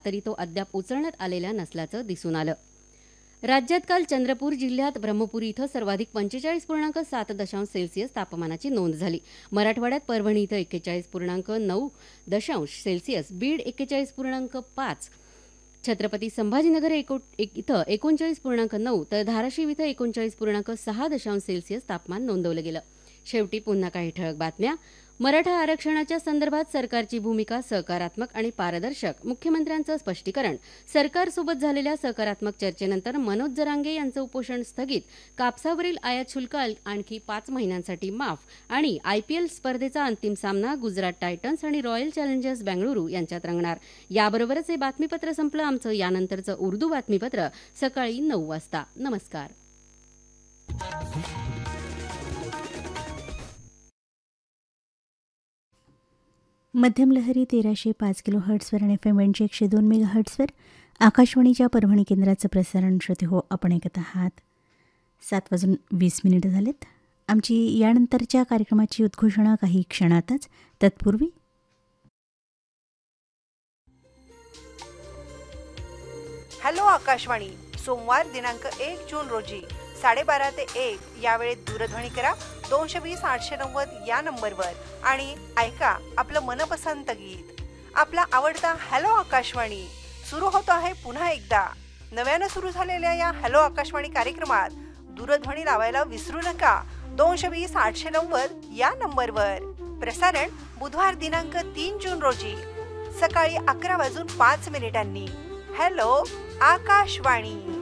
तरी तो अद्याप उचलण्यात आलेला नसल्याचं दिसून आलं. राज्यात काल चंद्रपूर जिल्ह्यात ब्रह्मपुरी इथं सर्वाधिक 45.7 तापमानाची नोंद झाली. मराठवाड्यात परभणी इथं 41.9 बीड 41.5, छत्रपती संभाजीनगर इथं 39.9 तर धाराशिव इथं 39.6 तापमान नोंदवलं गेलं. शेवटी पुन्हा काही ठळक बातम्या. मराठा आरक्षणाच्या संदर्भात सरकारची भूमिका सकारात्मक आणि पारदर्शक. मुख्यमंत्र्यांचं स्पष्टीकरण. सरकारसोबत झालेल्या सकारात्मक चर्चेनंतर मनोज जरांगे यांचं उपोषण स्थगित. कापसावरील आयात शुल्क आणखी 5 महिन्यांसाठी माफ. आणि IPL स्पर्धेचा अंतिम सामना गुजरात टायटन्स आणि रॉयल चॅलेंजर्स बेंगळुरू यांच्यात रंगणार. याबरोबरच हे बातमीपत्र संपलं. आमचं यानंतरचं उर्दू बातमीपत्र सकाळी 9 वाजता. नमस्कार. मध्यम लहरी 1305 किलोहर्ट्झवर आणि FM 102 मेगाहर्ट्झवर आकाशवाणीच्या परभणी केंद्राचं प्रसारण श्रोते हो आपण ऐकत आहात. 7:20 झालेत. आमची यानंतरच्या कार्यक्रमाची उद्घोषणा काही क्षणातच. तत्पूर्वी हॅलो आकाशवाणी. सोमवार दिनांक 1 जून रोजी 12:30 ते 1 या वेळेत दूरध्वनी करा 220-890 या नंबरवर आणि ऐका आपलं मनपसंत गीत. आपला आवडता हॅलो आकाशवाणी सुरू होतो आहे पुन्हा एकदा. नव्यानं सुरू झालेल्या या हॅलो आकाशवाणी कार्यक्रमात दूरध्वनी लावायला विसरू नका 220-890 या नंबरवर. प्रसारण बुधवार दिनांक 3 जून रोजी सकाळी 11:05 हॅलो आकाशवाणी.